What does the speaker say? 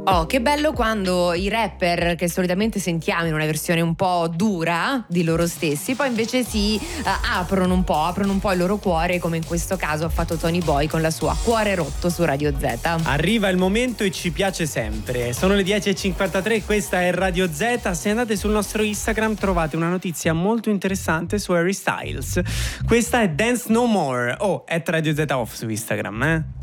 Oh, che bello quando i rapper che solitamente sentiamo in una versione un po' dura di loro stessi, poi invece si aprono un po' il loro cuore, come in questo caso ha fatto Tony Boy con la sua Cuore Rotto su Radio Z. Arriva il momento e ci piace sempre. Sono le 10.53, questa è Radio Z. Se andate sul nostro Instagram trovate una notizia molto interessante su Harry Styles. Questa è Dance No More. Oh, è Radio Z Off su Instagram,